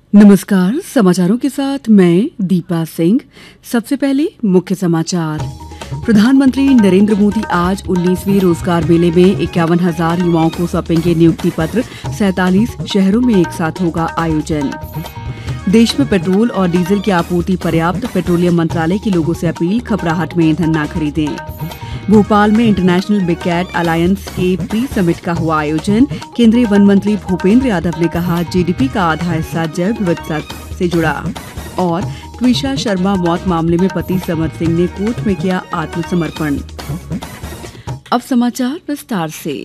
नमस्कार, समाचारों के साथ मैं दीपा सिंह। सबसे पहले मुख्य समाचार। प्रधानमंत्री नरेंद्र मोदी आज 19वें रोजगार मेले में 51,000 युवाओं को सौंपेंगे नियुक्ति पत्र। 47 शहरों में एक साथ होगा आयोजन। देश में पेट्रोल और डीजल की आपूर्ति पर्याप्त। पेट्रोलियम मंत्रालय की लोगों से अपील, घबराहट में ईंधन न खरीदें। भोपाल में इंटरनेशनल बिग कैट अलायंस के प्री समिट का हुआ आयोजन। केंद्रीय वन मंत्री भूपेंद्र यादव ने कहा, जीडीपी का आधा हिस्सा जैव विविधता से जुड़ा। और ट्विशा शर्मा मौत मामले में पति समर सिंह ने कोर्ट में किया आत्मसमर्पण। अब समाचार विस्तार से।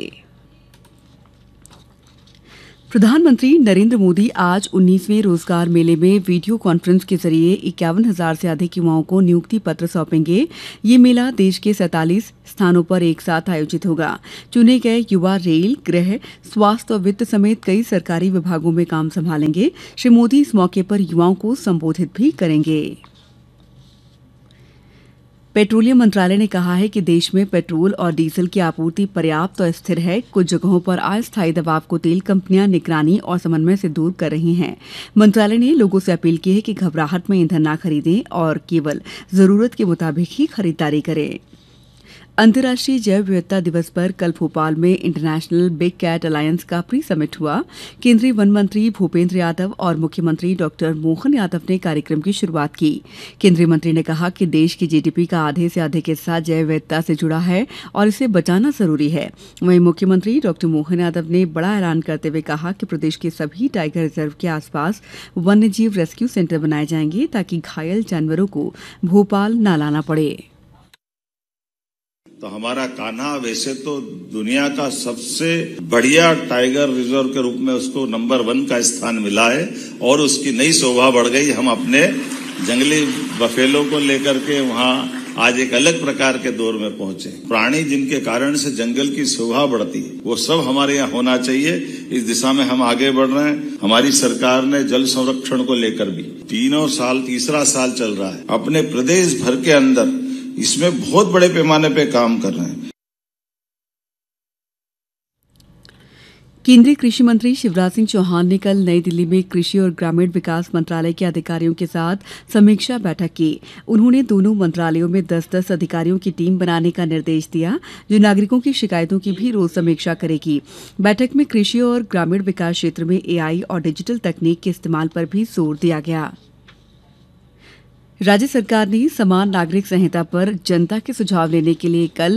प्रधानमंत्री नरेंद्र मोदी आज 19वें रोजगार मेले में वीडियो कॉन्फ्रेंस के जरिए 51,000 से अधिक युवाओं को नियुक्ति पत्र सौंपेंगे। ये मेला देश के 47 स्थानों पर एक साथ आयोजित होगा। चुने गए युवा रेल, गृह, स्वास्थ्य और वित्त समेत कई सरकारी विभागों में काम संभालेंगे। श्री मोदी इस मौके पर युवाओं को संबोधित भी करेंगे। पेट्रोलियम मंत्रालय ने कहा है कि देश में पेट्रोल और डीजल की आपूर्ति पर्याप्त और स्थिर है। कुछ जगहों पर अस्थायी दबाव को तेल कंपनियां निगरानी और समन्वय से दूर कर रही हैं। मंत्रालय ने लोगों से अपील की है कि घबराहट में ईंधन न खरीदें और केवल जरूरत के मुताबिक ही खरीदारी करें। अंतर्राष्ट्रीय जैव विविधता दिवस पर कल भोपाल में इंटरनेशनल बिग कैट अलायंस का प्री समिट हुआ। केंद्रीय वन मंत्री भूपेंद्र यादव और मुख्यमंत्री डॉक्टर मोहन यादव ने कार्यक्रम की शुरुआत की। केंद्रीय मंत्री ने कहा कि देश की जीडीपी का आधे से अधिक हिस्सा जैव विविधता से जुड़ा है और इसे बचाना जरूरी है। वहीं मुख्यमंत्री डॉक्टर मोहन यादव ने बड़ा ऐलान करते हुए कहा कि प्रदेश के सभी टाइगर रिजर्व के आसपास वन्यजीव रेस्क्यू सेंटर बनाए जाएंगे ताकि घायल जानवरों को भोपाल न लाना पड़े। तो हमारा कान्हा वैसे तो दुनिया का सबसे बढ़िया टाइगर रिजर्व के रूप में उसको नंबर 1 का स्थान मिला है और उसकी नई शोभा बढ़ गई। हम अपने जंगली बफेलो को लेकर के वहां आज एक अलग प्रकार के दौर में पहुंचे। प्राणी जिनके कारण से जंगल की शोभा बढ़ती है वो सब हमारे यहाँ होना चाहिए। इस दिशा में हम आगे बढ़ रहे हैं। हमारी सरकार ने जल संरक्षण को लेकर भी तीसरा साल चल रहा है। अपने प्रदेश भर के अंदर इसमें बहुत बड़े पैमाने पे काम कर रहे हैं। केंद्रीय कृषि मंत्री शिवराज सिंह चौहान ने कल नई दिल्ली में कृषि और ग्रामीण विकास मंत्रालय के अधिकारियों के साथ समीक्षा बैठक की। उन्होंने दोनों मंत्रालयों में 10-10 अधिकारियों की टीम बनाने का निर्देश दिया जो नागरिकों की शिकायतों की भी रोज समीक्षा करेगी। बैठक में कृषि और ग्रामीण विकास क्षेत्र में एआई और डिजिटल तकनीक के इस्तेमाल पर भी जोर दिया गया। राज्य सरकार ने समान नागरिक संहिता पर जनता के सुझाव लेने के लिए कल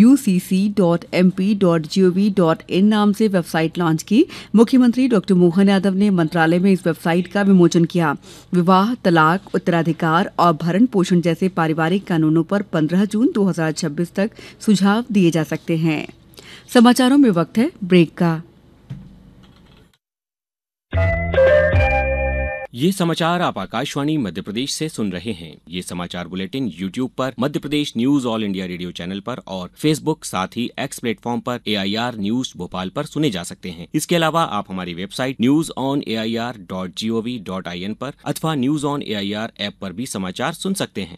ucc.mp.gov.in नाम से वेबसाइट लॉन्च की। मुख्यमंत्री डॉक्टर मोहन यादव ने मंत्रालय में इस वेबसाइट का विमोचन किया। विवाह, तलाक, उत्तराधिकार और भरण पोषण जैसे पारिवारिक कानूनों पर 15 जून 2026 तक सुझाव दिए जा सकते हैं। समाचारों में वक्त है ब्रेक का। ये समाचार आप आकाशवाणी मध्य प्रदेश से सुन रहे हैं। ये समाचार बुलेटिन YouTube पर Madhya Pradesh news all India radio channel पर और Facebook साथ ही X प्लेटफॉर्म पर AIR न्यूज भोपाल पर सुने जा सकते हैं। इसके अलावा आप हमारी वेबसाइट newsonair.gov.in पर अथवा न्यूज ऑन AIR ऐप पर भी समाचार सुन सकते हैं।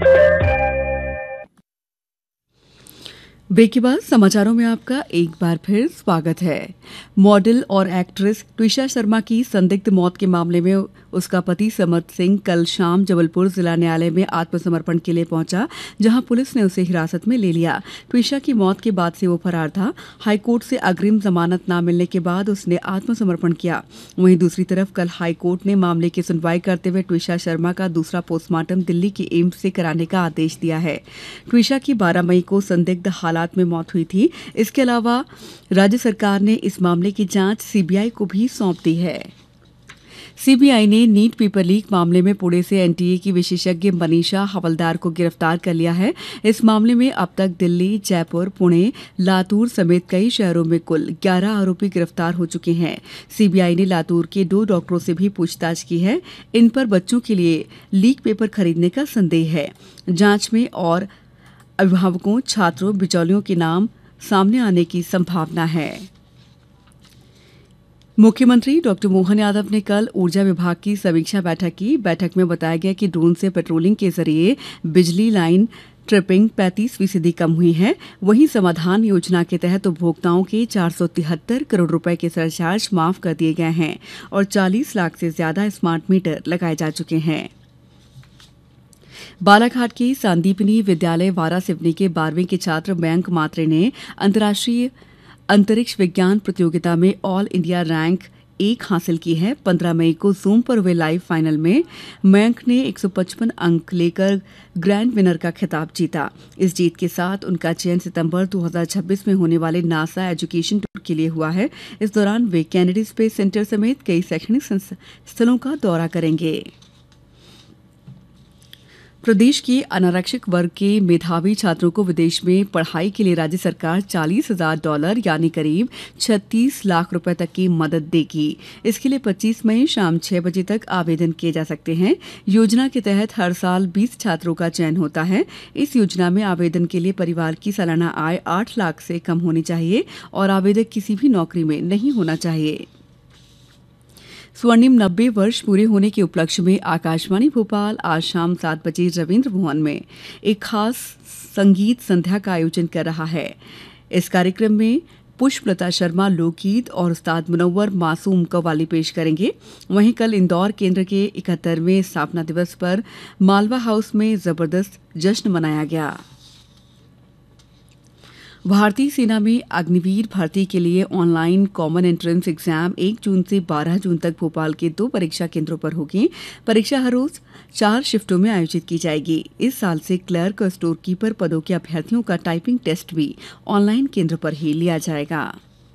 ब्रेक के बाद समाचारों में आपका एक बार फिर स्वागत है। मॉडल और एक्ट्रेस ट्विशा शर्मा की संदिग्ध मौत के मामले में उसका पति समर सिंह कल शाम जबलपुर जिला न्यायालय में आत्मसमर्पण के लिए पहुंचा, जहां पुलिस ने उसे हिरासत में ले लिया। ट्विशा की मौत के बाद से वो फरार था। हाईकोर्ट से अग्रिम जमानत न मिलने के बाद उसने आत्मसमर्पण किया। वहीं दूसरी तरफ कल हाईकोर्ट ने मामले की सुनवाई करते हुए ट्विशा शर्मा का दूसरा पोस्टमार्टम दिल्ली के एम्स से कराने का आदेश दिया है। ट्विशा की 12 मई को संदिग्ध हालात में मौत हुई थी। इसके अलावा राज्य सरकार ने इस मामले की जांच सीबीआई को भी सौंप दी है। सीबीआई ने नीट पेपर लीक मामले में पुणे से एनटीए की विशेषज्ञ मनीषा हवलदार को गिरफ्तार कर लिया है। इस मामले में अब तक दिल्ली, जयपुर, पुणे, लातूर समेत कई शहरों में कुल 11 आरोपी गिरफ्तार हो चुके हैं। सीबीआई ने लातूर के 2 डॉक्टरों से भी पूछताछ की है। इन पर बच्चों के लिए लीक पेपर खरीदने का संदेह है। जांच में और अभिभावकों, छात्रों, बिचौलियों के नाम सामने आने की संभावना है। मुख्यमंत्री डॉक्टर मोहन यादव ने कल ऊर्जा विभाग की समीक्षा बैठक की। बैठक में बताया गया कि ड्रोन से पेट्रोलिंग के जरिए बिजली लाइन ट्रिपिंग 35% कम हुई है। वहीं समाधान योजना के तहत उपभोक्ताओं के 473 करोड़ रुपए के सरचार्ज माफ कर दिए गए हैं और 40 लाख से ज्यादा स्मार्ट मीटर लगाए जा चुके हैं। बालाघाट के सांदीपनी विद्यालय वारासिवनी के 12वीं के छात्र मयंक मात्रे ने अंतर्राष्ट्रीय अंतरिक्ष विज्ञान प्रतियोगिता में ऑल इंडिया रैंक 1 हासिल की है। 15 मई को जूम पर हुए लाइव फाइनल में मयंक ने 155 अंक लेकर ग्रैंड विनर का खिताब जीता। इस जीत के साथ उनका चयन सितंबर 2026 में होने वाले नासा एजुकेशन टूर के लिए हुआ है। इस दौरान वे कैनेडी स्पेस सेंटर समेत कई शैक्षणिक स्थलों का दौरा करेंगे। प्रदेश के अनारक्षित वर्ग के मेधावी छात्रों को विदेश में पढ़ाई के लिए राज्य सरकार $40,000 यानी करीब 36 लाख रुपए तक की मदद देगी। इसके लिए 25 मई शाम 6 बजे तक आवेदन किए जा सकते हैं। योजना के तहत हर साल 20 छात्रों का चयन होता है। इस योजना में आवेदन के लिए परिवार की सालाना आय 8 लाख से कम होनी चाहिए और आवेदक किसी भी नौकरी में नहीं होना चाहिए। स्वर्णिम 90 वर्ष पूरे होने के उपलक्ष्य में आकाशवाणी भोपाल आज शाम 7 बजे रविन्द्र भवन में एक खास संगीत संध्या का आयोजन कर रहा है। इस कार्यक्रम में पुष्पलता शर्मा लोकगीत और उस्ताद मुनव्वर मासूम कव्वाली पेश करेंगे। वहीं कल इंदौर केंद्र के 71वें स्थापना दिवस पर मालवा हाउस में जबरदस्त जश्न मनाया गया। भारतीय सेना में अग्निवीर भर्ती के लिए ऑनलाइन कॉमन एंट्रेंस एग्जाम 1 जून से 12 जून तक भोपाल के 2 परीक्षा केंद्रों पर होगी। परीक्षा हर रोज 4 शिफ्टों में आयोजित की जाएगी। इस साल से क्लर्क और स्टोर कीपर पदों के अभ्यर्थियों का टाइपिंग टेस्ट भी ऑनलाइन केंद्र पर ही लिया जाएगा।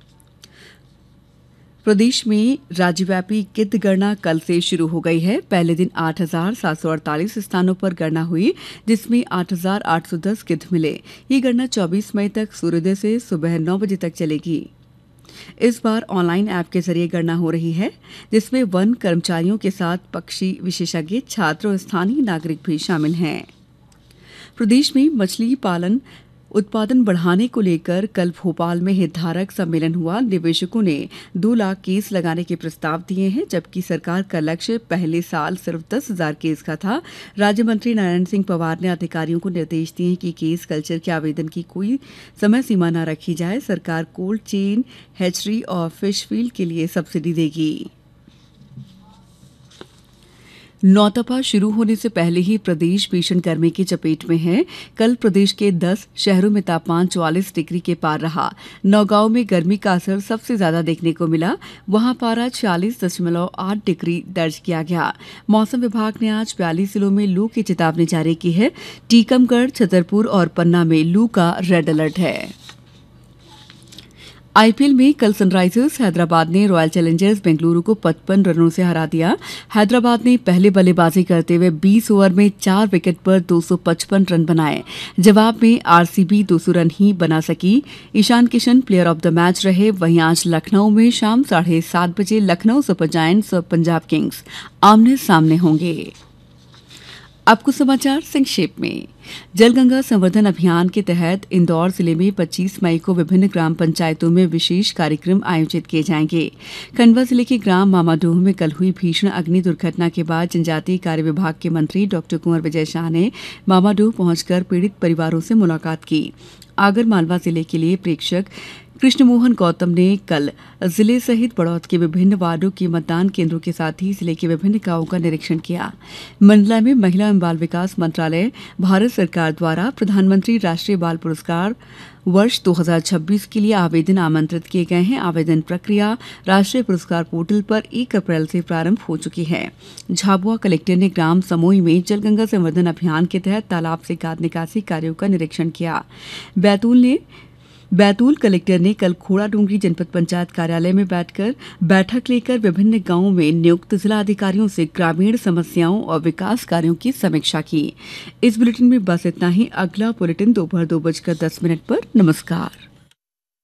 प्रदेश में राज्यव्यापी गिद्ध गणना कल से शुरू हो गई है। पहले दिन 8,748 स्थानों पर गणना हुई, जिसमें 8,810 गिद्ध मिले। ये गणना 24 मई तक सूर्योदय से सुबह 9 बजे तक चलेगी। इस बार ऑनलाइन ऐप के जरिए गणना हो रही है, जिसमें वन कर्मचारियों के साथ पक्षी विशेषज्ञ, छात्र और स्थानीय नागरिक भी शामिल हैं। प्रदेश में मछली पालन उत्पादन बढ़ाने को लेकर कल भोपाल में हितधारक सम्मेलन हुआ। निवेशकों ने 2 लाख केस लगाने के प्रस्ताव दिए हैं, जबकि सरकार का लक्ष्य पहले साल सिर्फ 10,000 केस का था। राज्य मंत्री नारायण सिंह पवार ने अधिकारियों को निर्देश दिए कि केस कल्चर के आवेदन की कोई समय सीमा न रखी जाए। सरकार कोल्ड चेन, हैचरी और फिश फील्ड के लिए सब्सिडी देगी। नौतपा शुरू होने से पहले ही प्रदेश भीषण गर्मी की चपेट में है। कल प्रदेश के 10 शहरों में तापमान 44 डिग्री के पार रहा। नौगांव में गर्मी का असर सबसे ज्यादा देखने को मिला। वहां पारा 46.8 डिग्री दर्ज किया गया। मौसम विभाग ने आज 42 जिलों में लू की चेतावनी जारी की है। टीकमगढ़, छतरपुर और पन्ना में लू का रेड अलर्ट है। आईपीएल में कल सनराइजर्स हैदराबाद ने रॉयल चैलेंजर्स बेंगलुरु को 55 रनों से हरा दिया। हैदराबाद ने पहले बल्लेबाजी करते हुए 20 ओवर में 4 विकेट पर 255 रन बनाए। जवाब में आरसीबी 200 रन ही बना सकी। Ishan Kishan player of the match रहे। वहीं आज लखनऊ में शाम 7:30 बजे लखनऊ सुपर जायंट्स और पंजाब किंग्स आमने सामने होंगे। अब कुछ समाचार संक्षेप में। जलगंगा संवर्धन अभियान के तहत इंदौर जिले में 25 मई को विभिन्न ग्राम पंचायतों में विशेष कार्यक्रम आयोजित किए जाएंगे। खंडवा जिले के ग्राम मामाडोह में कल हुई भीषण अग्नि दुर्घटना के बाद जनजातीय कार्य विभाग के मंत्री डॉक्टर कुंवर विजय शाह ने मामाडोह पहुंचकर पीड़ित परिवारों से मुलाकात की। आगर मालवा जिले के लिए प्रेक्षक कृष्णमोहन गौतम ने कल जिले सहित बढ़ौत के विभिन्न वार्डों के मतदान केंद्रों के साथ ही जिले के विभिन्न गांवों का निरीक्षण किया। मंडला में महिला एवं बाल विकास मंत्रालय भारत सरकार द्वारा प्रधानमंत्री राष्ट्रीय बाल पुरस्कार वर्ष 2026 के लिए आवेदन आमंत्रित किए गए हैं। आवेदन प्रक्रिया राष्ट्रीय पुरस्कार पोर्टल पर 1 अप्रैल से प्रारंभ हो चुकी है। झाबुआ कलेक्टर ने ग्राम समोई में जलगंगा संवर्धन अभियान के तहत तालाब से गाद निकासी कार्यों का निरीक्षण किया। बैतूल कलेक्टर ने कल खोड़ा डूंगरी जनपद पंचायत कार्यालय में बैठक लेकर विभिन्न गांवों में नियुक्त जिला अधिकारियों से ग्रामीण समस्याओं और विकास कार्यों की समीक्षा की। इस बुलेटिन में बस इतना ही। अगला बुलेटिन दोपहर 2:10 पर। नमस्कार।